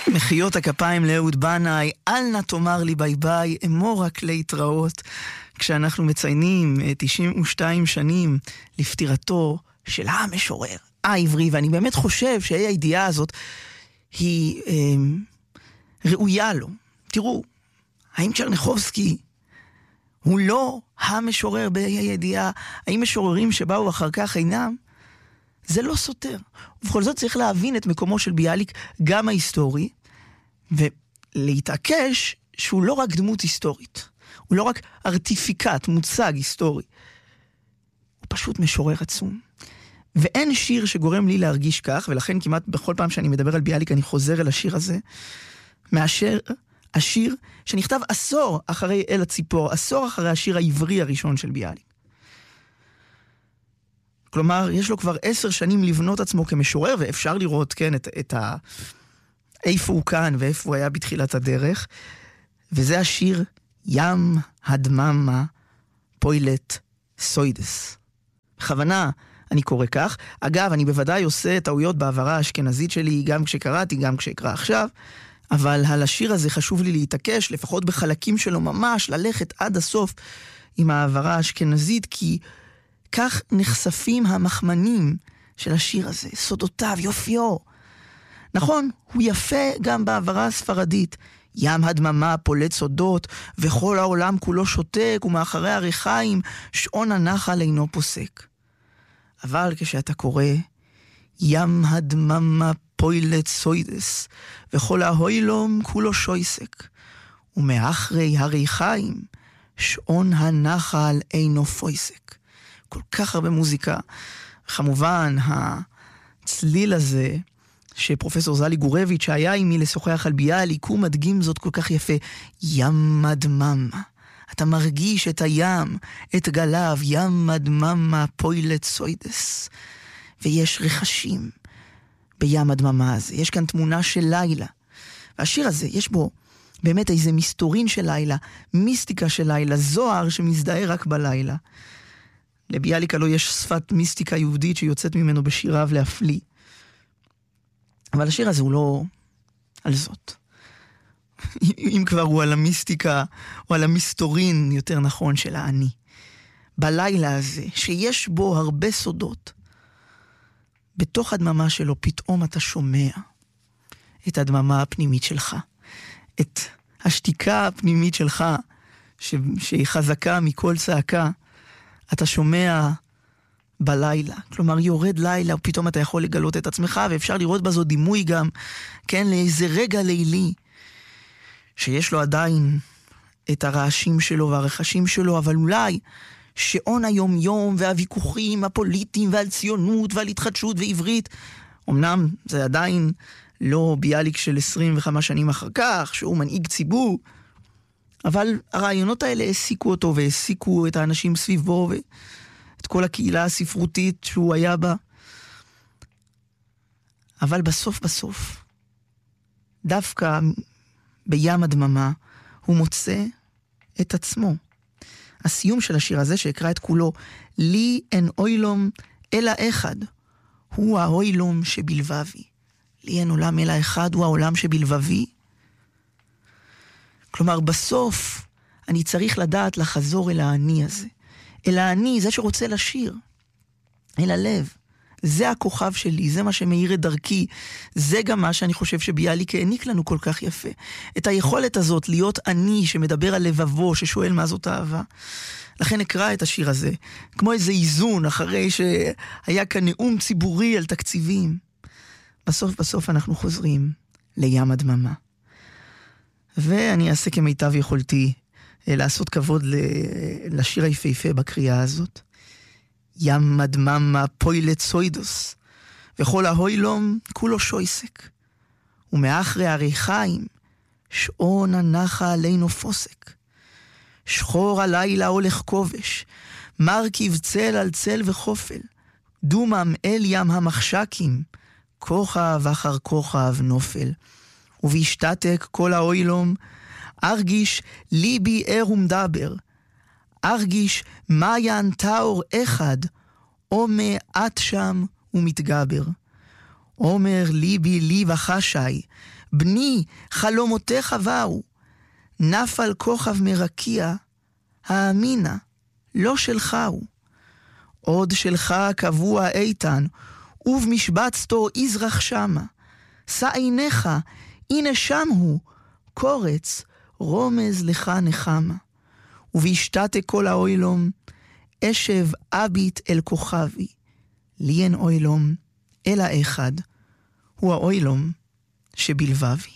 מחיאות הכפיים לאהוד בנאי, אל נא תאמר לי ביי ביי, אמור רק להתראות, כשאנחנו מציינים 92 שנים לפטירתו של המשורר העברי, ואני באמת חושב שהידיעה הזאת היא ראויה לו. תראו, האם צ'רניחובסקי הוא לא המשורר בידיעה? האם משוררים שבאו אחר כך אינם? זה לא סותר. ובכל זאת צריך להבין את מקומו של ביאליק גם ההיסטורי, ולהתעקש שהוא לא רק דמות היסטורית. הוא לא רק ארטיפיקט, מוצג היסטורי. הוא פשוט משורר עצום. ואין שיר שגורם לי להרגיש כך, ולכן כמעט בכל פעם שאני מדבר על ביאליק אני חוזר אל השיר הזה, מאשר השיר שנכתב עשור אחרי אל הציפור, עשור אחרי השיר העברי הראשון של ביאליק. כלומר, יש לו כבר 10 שנים לבנות עצמו כמשורר, ואפשר לראות, כן, איפה הוא כאן ואיפה הוא היה בתחילת הדרך, וזה השיר ים הדממה פוילט סוידס. בכוונה אני קורא כך. אגב, אני בוודאי עושה טעויות בעברה האשכנזית שלי, גם כשקראתי, גם כשאקרא עכשיו, אבל על השיר הזה חשוב לי להתעקש, לפחות בחלקים שלו ממש, ללכת עד הסוף עם העברה האשכנזית, כי כך נחשפים המחמנים של השיר הזה, סודותיו, יופיו. נכון, הוא יפה גם בעברה הספרדית. ים הדממה פולט סודות, וכל העולם כולו שותק, ומאחרי הריחיים שעון הנחל אינו פוסק. אבל כשאתה קורא, ים הדממה פוילט סוידס, וכל ההוילום כולו שויסק, ומאחרי הריחיים שעון הנחל אינו פויסק. כל כך הרבה מוזיקה. כמובן, הצליל הזה, שפרופסור זלי גורביץ' שהיה עימי לשוחח על ביאליק, הוא מדגים זאת כל כך יפה. ים הדממה. אתה מרגיש את הים, את גליו, ים הדממה פוילט סוידס. ויש רכשים בים הדממה הזה. יש כאן תמונה של לילה. והשיר הזה, יש בו באמת איזה מסתורין של לילה, מיסטיקה של לילה, זוהר שמזדהה רק בלילה. לביאליק הלא יש שפת מיסטיקה יהודית שיוצאת ממנו בשיריו להפליא. אבל השיר הזה הוא לא על זאת. אם כבר הוא על המיסטיקה, או על המסתורין, יותר נכון, של העני. בלילה הזה, שיש בו הרבה סודות, בתוך הדממה שלו פתאום אתה שומע את הדממה הפנימית שלך. את השתיקה הפנימית שלך, שהיא חזקה מכל צעקה, אתה שומע בלילה. כלומר, יורד לילה, ופתאום אתה יכול לגלות את עצמך, ואפשר לראות בזו דימוי גם, כן, לאיזה רגע לילי, שיש לו עדיין את הרעשים שלו והרחשים שלו, אבל אולי שעון היום יום והוויכוחים הפוליטיים ועל ציונות ועל התחדשות ועברית, אמנם זה עדיין לא ביאליק של 25 שנים אחר כך, שהוא מנהיג ציבור, אבל הרעיונות האלה העסיקו אותו והעסיקו את האנשים סביבו ואת כל הקהילה הספרותית שהוא היה בה. אבל בסוף, דווקא בים הדממה, הוא מוצא את עצמו. הסיום של השיר הזה, שאקרא את כולו, לי אין אוילום אלא אחד, הוא האוילום שבלבבי. לי אין עולם אלא אחד, הוא העולם שבלבבי. כלומר, בסוף אני צריך לדעת לחזור אל העני הזה. אל העני, זה שרוצה לשיר. אל הלב. זה הכוכב שלי, זה מה שמאיר את דרכי. זה גם מה שאני חושב שביאליק העניק לנו כל כך יפה. את היכולת הזאת להיות עני שמדבר על לבבו, ששואל מה זאת אהבה. לכן אקרא את השיר הזה, כמו איזה איזון, אחרי שהיה כאן נאום ציבורי על תקציבים. בסוף אנחנו חוזרים לים הדממה. ואני אעשה כמיטב יכולתי לעשות כבוד לשיר היפהפה בקריאה הזאת. ים הדממה פוילט סוידוס, וכל ההוילום כולו שויסק. ומאחרי הריחיים שעון הנחל אינו פוסק. שחור הלילה הולך כובש, מרכיב צל על צל וחופל. דומם אל ים המחשקים, כוכב אחר כוכב נופל. ובהשתתק כל האוילום, ארגיש ליבי ער ומדבר. ארגיש מעיין טאור אחד, עומא את שם ומתגבר. אומר ליבי לי וחשי, בני, חלומותיך באו, נפל כוכב מרקיע, האמינה, לא שלך הוא. עוד שלך קבוע איתן, ובמשבצתו יזרח שמה. שא עיניך, הנה שם הוא, קורץ, רומז לך נחמה. ובשתת כל האוילום, אשב אבית אל כוכבי. לי אין אוילום, אלא אחד, הוא האוילום שבלבבי.